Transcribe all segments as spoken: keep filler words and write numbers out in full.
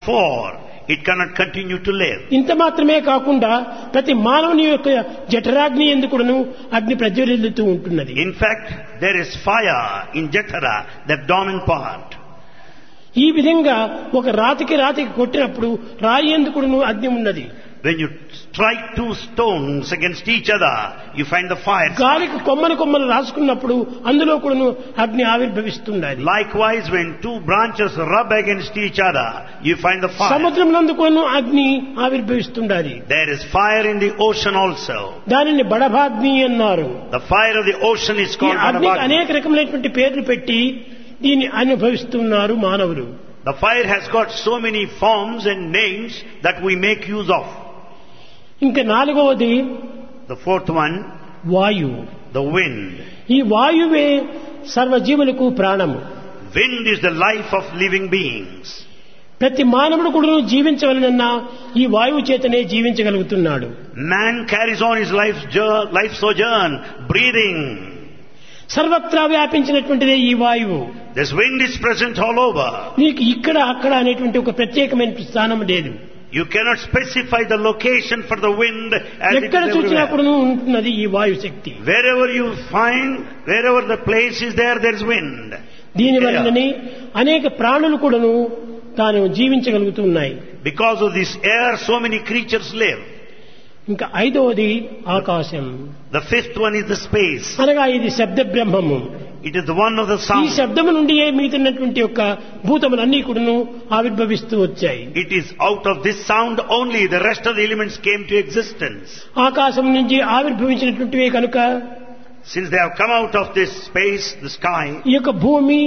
For it cannot continue to live. ఇంత మాత్రమే కాకుండా ప్రతి మానవుని యొక్క జఠరాగ్ని ఎందుకును అగ్ని ప్రజ్వలిల్లుతూ ఉంటున్నది. In fact, there is fire in Jatara, that dormant part. ఈ విధంగా ఒక రాతికి రాతికి కొట్టినప్పుడు రాయి ఎందుకును అగ్ని ఉన్నది. When you strike two stones against each other, you find the fire. గాలికి కొమ్మలు కొమ్మలు రాసుకున్నప్పుడు అందులో కూడాను అగ్ని ఆవిర్భవిస్తున్నది. Likewise, when two branches rub against each other, you find the fire. సముద్రమునందు కూడాను అగ్ని ఆవిర్భవిస్తున్నది. There is fire in the ocean also. దానిని బడభాగ్ని అన్నారు. The fire of the ocean is ఈ called అగ్నికి Badabagni. అనేక రకమైనటువంటి పేర్లు పెట్టి దీన్ని అనుభవిస్తున్నారు మానవులు. The fire has got so many forms and names that we make use of. ఇంకా నాలుగవది The fourth one, వాయువు. the wind. ఈ వాయువే సర్వజీవులకు ప్రాణము. Wind is the life of living beings. ప్రతి మానవుడు కూడా జీవించవలనన్నా ఈ వాయువు చేతనే జీవించగలుగుతున్నాడు. Man carries on his life, jour- life sojourn, breathing. సర్వత్రా వ్యాపించినటువంటిదే ఈ వాయువు. This wind is present all over. నీకు ఇక్కడ అక్కడ అనేటువంటి ఒక ప్రత్యేకమైన స్థానం లేదు. You cannot specify the location for the wind as it ఎక్కడ is చూసినా everywhere. కూడా ఉంటున్నది ఈ వాయు శక్తి. Wherever you find, wherever the place is there, there is wind. దీని వలనని అనేక ప్రాణులు కూడాను తాను జీవించగలుగుతున్నాయి. Because of this air, so many creatures live. ఇంకా ఐదవది ఆకాశం. The fifth one is the space. అనగా ఇది శబ్ద బ్రహ్మము. It is the one of the ఈ sound. శబ్దము నుండి మీతున్నటువంటి యొక్క భూతములన్నీ కూడాను ఆవిర్భవిస్తూ వచ్చాయి. It is out of this sound only the rest of the elements came to existence. ఆకాశం నుంచి ఆవిర్భవించినటువంటివే కనుక Since they have come out of this space, the sky, ఈ యొక్క భూమి,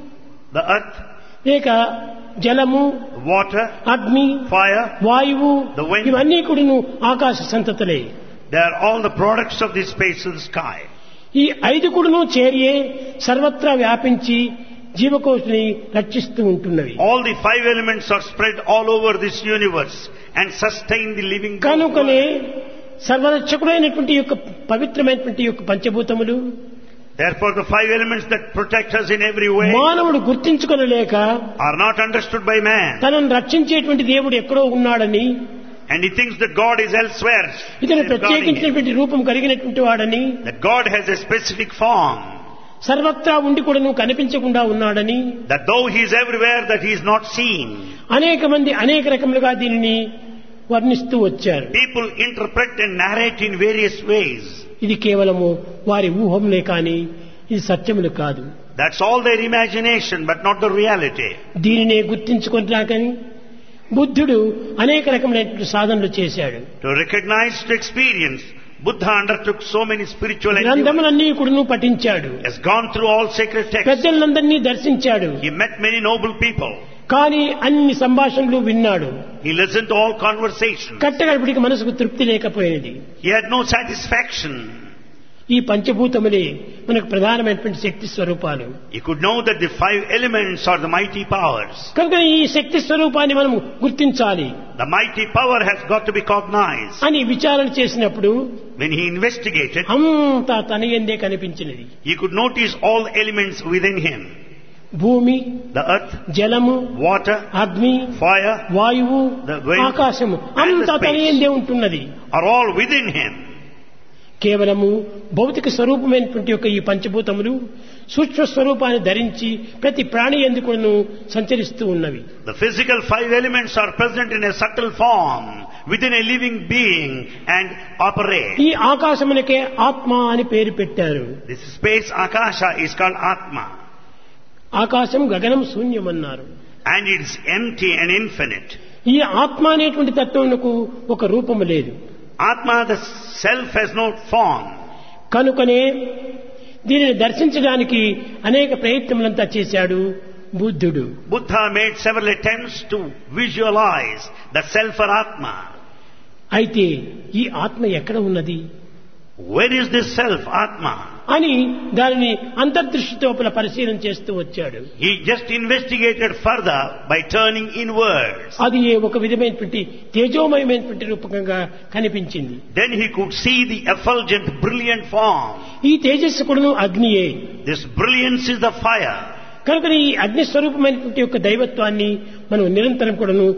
the earth, లేక జలము, water, అగ్ని, fire, వాయువు, The wind. ఇవన్నీ కూడాను ఆకాశ సంతతులే. they are all the products of this space of the sky. ఈ ఐదు కూడాను చేరియే సర్వత్రా వ్యాపించి జీవకోటిని రక్షిస్తూ ఉంటున్నవి. All the five elements are spread all over this universe and sustain the living కనుకనే world. సర్వరక్షకుడైనటువంటి యొక్క పవిత్రమైనటువంటి యొక్క పంచభూతములు Therefore, the five elements that protect us in every way మానవుడు గుర్తించుకొనలేక are not understood by man. తనను రక్షించేటువంటి దేవుడు ఎక్కడో ఉన్నాడని, And he thinks that God is elsewhere. ఇతను safeguarding him. ప్రత్యేకించినటువంటి రూపం కలిగినటువంటి వాడని, That God has a specific form. సర్వత్రా ఉండి కూడాను కనిపించకుండా ఉన్నాడని, That though he is everywhere, that he is not seen. అనేక మంది అనేక రకములుగా దీనిని వర్ణిస్తూ వచ్చారు. People interpret and narrate in various ways. ఇది కేవలము వారి ఊహంలే కాని ఇది సత్యములు కాదు. That's all their imagination, but not the reality. దీనినే గుర్తించుకుంటాకని బుద్ధుడు అనేక రకమైనటువంటి సాధనలు చేశాడు. To recognize, to experience, Buddha undertook so many spiritual endeavors. గ్రంథములన్నీ కూడాను పఠించాడు. Has gone through all sacred texts. పెద్దలందరినీ దర్శించాడు. He met many noble people. కానీ అన్ని సంభాషణలు విన్నాడు. He listened to all conversations. కట్టగడిపిడికి మనసుకు తృప్తి లేకపోయినది. He had no satisfaction. ఈ పంచభూతములే మనకు ప్రధానమైనటువంటి శక్తి స్వరూపాలు. He could know that the five elements are the mighty powers. కనుక ఈ శక్తి స్వరూపాన్ని మనం గుర్తించాలి The mighty power has got to be cognized. అని విచారణ చేసినప్పుడు When he investigated, అంతా తన యందే కనిపించినది. he could notice all elements within him. భూమి, The earth, జలము, water, అగ్ని, fire వాయువు, The wind ఆకాశము and అంతా the తన space. యందే ఉంటున్నది. are all within him. కేవలము భౌతిక స్వరూపమైనటువంటి యొక్క ఈ పంచభూతములు సూక్ష్మ స్వరూపాన్ని ధరించి ప్రతి ప్రాణి ఎందుకును సంచరిస్తూ ఉన్నవి. The physical five elements are present in a subtle form within a living being and operate. ఈ ఆకాశమునకే ఆత్మ అని పేరు పెట్టారు. This space, Akasha, is called Atma. ఆకాశం గగనం శూన్యం అన్నారు. And it's empty and infinite. ఈ ఆత్మ అనేటువంటి తత్వమునకు ఒక రూపము లేదు. Atma, the self, has no form. కనుకనే దీనిని దర్శించడానికి అనేక ప్రయత్నములంతా చేశాడు బుద్ధుడు. Buddha made several attempts to visualize the self or Atma. అయితే ఈ ఆత్మ ఎక్కడ ఉన్నది Where is this self, Atma? అని దానిని అంతర్దృష్టితో పరిశీలన చేస్తూ వచ్చాడు. He just investigated further by turning inwards. అది ఒక విధమైనటువంటి తేజోమయమైనటువంటి రూపకంగా కనిపించింది. Then he could see the effulgent, brilliant form. ఈ తేజస్సు కూడాను అగ్నియే. This brilliance is the fire. కనుక ఈ అగ్ని స్వరూపమైనటువంటి యొక్క దైవత్వాన్ని మనం నిరంతరం కూడాను